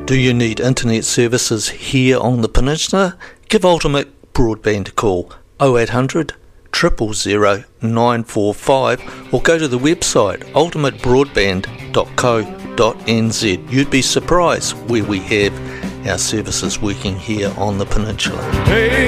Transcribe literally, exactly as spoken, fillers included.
Do you need internet services here on the peninsula? Give Ultimate Broadband a call oh eight hundred, zero zero zero, nine four five or go to the website ultimate broadband dot co dot n z. You'd be surprised where we have our services working here on the peninsula. Hey.